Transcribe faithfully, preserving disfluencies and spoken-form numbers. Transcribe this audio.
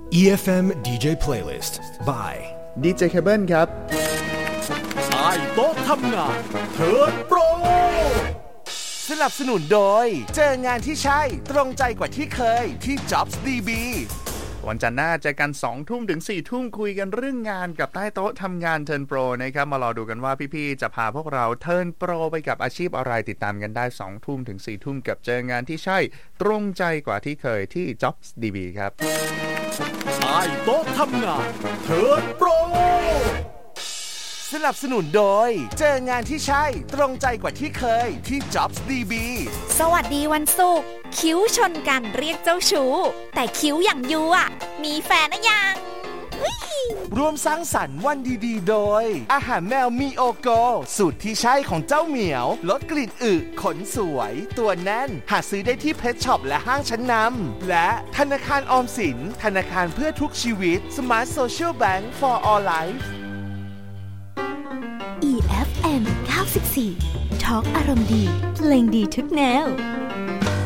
อี เอฟ เอ็ม ดี เจ Playlist by ดี เจ Cable ครับใต้โต๊ะทำงานเทิร์นโปรสนับสนุนโดยเจองานที่ใช่ตรงใจกว่าที่เคยที่ Jobs ดี บีวันจันทร์หน้าเจอกัน สองทุ่มถึงสี่ทุ่มคุยกันเรื่องงานกับใต้โต๊ะทำงานเทิร์นโปรนะครับมารอดูกันว่าพี่ๆจะพาพวกเราเทิร์นโปรไปกับอาชีพอะไรติดตามกันได้ สองทุ่มถึงสี่ทุ่มกับเจองานที่ใช่ตรงใจกว่าที่เคยที่ Jobs ดี บี ครับใต้โต๊ะทำงานเทิร์นโปรสนับสนุนโดยเจองานที่ใช่ตรงใจกว่าที่เคยที่ Jobs ดี บีสวัสดีวันศุกร์คิ้วชนกันเรียกเจ้าชู้แต่คิ้วอย่างยูอ่ะมีแฟนนะยังร่วมสร้างสรรค์วันดีๆโดยอาหารแมวมีโอโกสูตรที่ใช่ของเจ้าเหมียวลดกลิ่นอึขนสวยตัวแน่นหาซื้อได้ที่เพชช็อปและห้างชั้นนำและธนาคารออมสินธนาคารเพื่อทุกชีวิต Smart Social Bank for All Life อี เอฟ เอ็ม เก้าสิบสี่ ทอล์กอารมณ์ดีเพลงดีทุกแนว